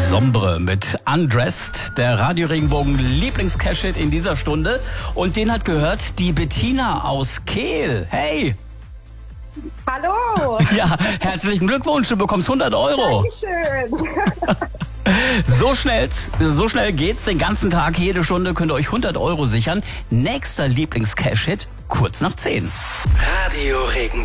Sombre mit Undressed, der Radio Regenbogen Lieblings-Cash-Hit in dieser Stunde. Und den hat gehört die Bettina aus Kehl. Hey! Hallo! Ja, herzlichen Glückwunsch, du bekommst 100 Euro. Dankeschön. So schnell geht's. Den ganzen Tag, jede Stunde könnt ihr euch 100 Euro sichern. Nächster Lieblings-Cash-Hit, kurz nach 10. Radio Regenbogen.